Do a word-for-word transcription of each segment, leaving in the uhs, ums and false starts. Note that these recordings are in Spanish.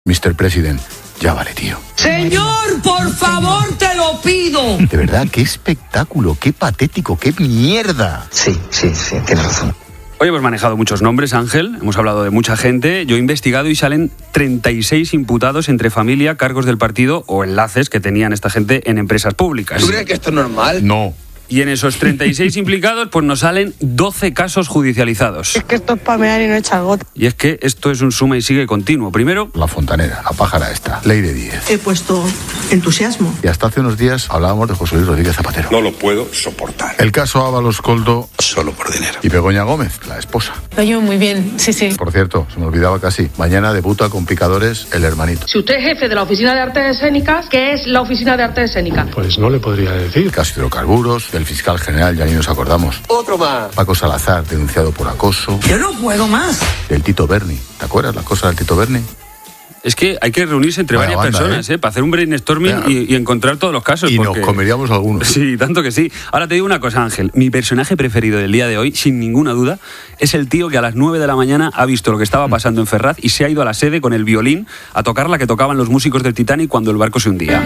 mister President, ya vale, tío. Señor, por favor, te lo pido. De verdad, qué espectáculo, qué patético, qué mierda. Sí, sí, sí, tienes razón. Hoy hemos manejado muchos nombres, Ángel, hemos hablado de mucha gente, yo he investigado y salen treinta y seis imputados entre familia, cargos del partido o enlaces que tenían esta gente en empresas públicas. ¿Tú crees que esto es normal? No. Y en esos treinta y seis implicados, pues nos salen doce casos judicializados. Es que esto es pamear y no echar gota. Y es que esto es un suma y sigue continuo. Primero, La fontanera, la pájara esta, ley de diez. He puesto entusiasmo. Y hasta hace unos días hablábamos de José Luis Rodríguez Zapatero. No lo puedo soportar. El caso Ábalos Coldo Solo por dinero. y Begoña Gómez, la esposa. Lo llevo muy bien, sí, sí. Por cierto, se me olvidaba casi, mañana debuta con Picadores el hermanito. Si usted es jefe de la Oficina de Artes Escénicas, ¿qué es la Oficina de Artes Escénicas? Pues no le podría decir. El caso hidrocarburos, del fiscal general, ya ni nos acordamos. Otro más. Paco Salazar, denunciado por acoso. Yo no puedo más. Del Tito Berni. ¿Te acuerdas la cosa del Tito Berni? es que hay que reunirse entre Vaya varias banda, personas, ¿eh? ¿eh? Para hacer un brainstorming y, y encontrar todos los casos. Y porque... nos comeríamos algunos. Sí, tanto que sí. Ahora te digo una cosa, Ángel. Mi personaje preferido del día de hoy, sin ninguna duda, es el tío que a las nueve de la mañana ha visto lo que estaba pasando en Ferraz y se ha ido a la sede con el violín a tocar la que tocaban los músicos del Titanic cuando el barco se hundía.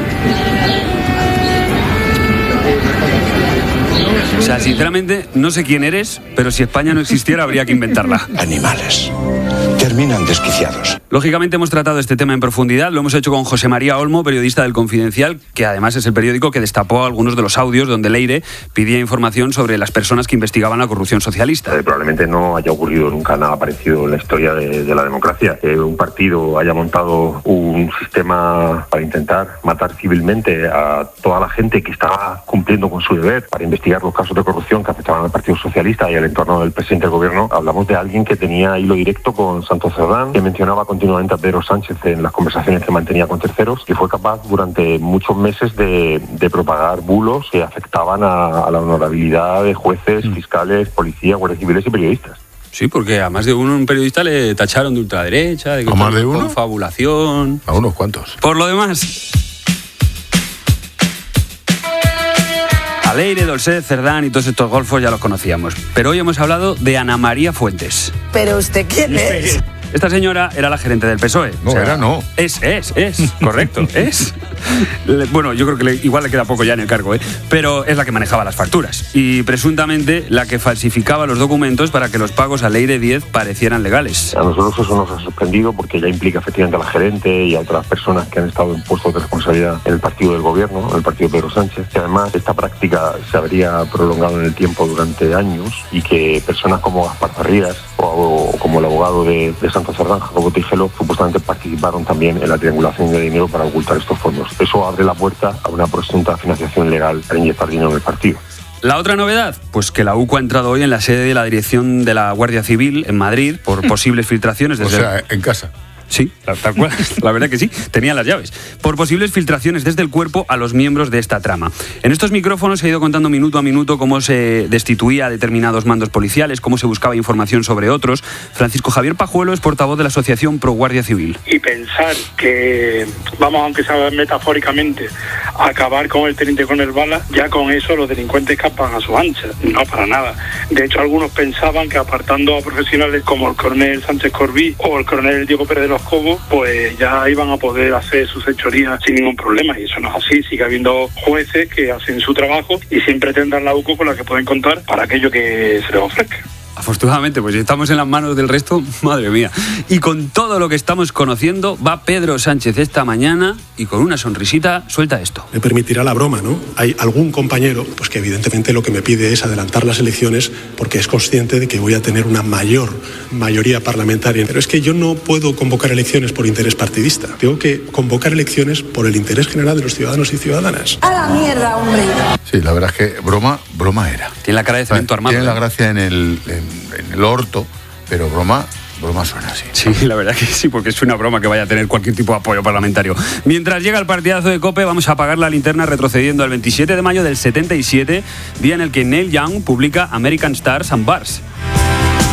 O sea, sinceramente, no sé quién eres, pero si España no existiera habría que inventarla. Animales. Terminan desquiciados. Lógicamente hemos tratado este tema en profundidad, lo hemos hecho con José María Olmo, periodista del Confidencial, que además es el periódico que destapó algunos de los audios donde Leire pedía información sobre las personas que investigaban la corrupción socialista. Eh, probablemente no haya ocurrido nunca nada parecido en la historia de, de la democracia. Que un partido haya montado un sistema para intentar matar civilmente a toda la gente que estaba cumpliendo con su deber para investigar los casos de corrupción que afectaban al Partido Socialista y al entorno del presidente del gobierno. Hablamos de alguien que tenía hilo directo con Santos Cerdán, que mencionaba continuamente a Pedro Sánchez en las conversaciones que mantenía con terceros, y fue capaz durante muchos meses de, de propagar bulos que afectaban a, a la honorabilidad de jueces, fiscales, policías, guardias civiles y periodistas. Sí, porque a más de uno un periodista le tacharon de ultraderecha, de ¿A más de uno? confabulación. A unos cuantos. Por lo demás, a Leire, Dolcet, Cerdán y todos estos golfos ya los conocíamos. Pero hoy hemos hablado de Ana María Fuentes. ¿Pero usted quién es? Esta señora era la gerente del P S O E. No, o sea, era no. Es, es, es, correcto, es. Le- Bueno, yo creo que le- igual le queda poco ya en el cargo, ¿eh? Pero es la que manejaba las facturas y presuntamente la que falsificaba los documentos para que los pagos a Leire diez parecieran legales. A nosotros eso nos ha sorprendido porque ya implica efectivamente a la gerente y a otras personas que han estado en puestos de responsabilidad en el partido del gobierno, en el partido de Pedro Sánchez, que además esta práctica se habría prolongado en el tiempo durante años y que personas como Gaspar Farrías o, o como el abogado de, de Santos Cerdán, Jacobo Tigelo, supuestamente participaron también en la triangulación de dinero para ocultar estos fondos. Eso abre la puerta a una presunta financiación ilegal para inyectar dinero en el partido. La otra novedad, pues que la U C O ha entrado hoy en la sede de la dirección de la Guardia Civil en Madrid por posibles filtraciones O desde... sea, en casa. Sí, tal cual, la verdad que sí, tenía las llaves. Por posibles filtraciones desde el cuerpo a los miembros de esta trama. En estos micrófonos se ha ido contando minuto a minuto cómo se destituía a determinados mandos policiales, cómo se buscaba información sobre otros. Francisco Javier Pajuelo es portavoz de la Asociación Pro Guardia Civil. Y pensar que vamos, aunque sea metafóricamente, a acabar con el teniente coronel Bala, ya con eso los delincuentes escapan a su ancha. No, para nada. De hecho, algunos pensaban que apartando a profesionales como el coronel Sánchez Corbí o el coronel Diego Pérez de los Cobos, pues ya iban a poder hacer sus hechorías sin ningún problema. Y eso no es así. Sigue habiendo jueces que hacen su trabajo y siempre tendrán la U C O con la que pueden contar para aquello que se les ofrezca. Afortunadamente, pues si estamos en las manos del resto, madre mía. Y con todo lo que estamos conociendo, va Pedro Sánchez esta mañana y con una sonrisita suelta esto. Me permitirá la broma, ¿no? Hay algún compañero pues que evidentemente lo que me pide es adelantar las elecciones porque es consciente de que voy a tener una mayor mayoría parlamentaria. Pero es que yo no puedo convocar elecciones por interés partidista. Tengo que convocar elecciones por el interés general de los ciudadanos y ciudadanas. A la mierda, hombre. Sí, la verdad es que broma, broma era. Tiene la cara de cemento armado. Tiene la ¿eh? gracia en el, en, en el orto, pero broma, broma suena así. Sí, la verdad que sí, porque es una broma que vaya a tener cualquier tipo de apoyo parlamentario. Mientras llega el partidazo de COPE, vamos a apagar la linterna retrocediendo al veintisiete de mayo del setenta y siete, día en el que Neil Young publica American Stars and Bars.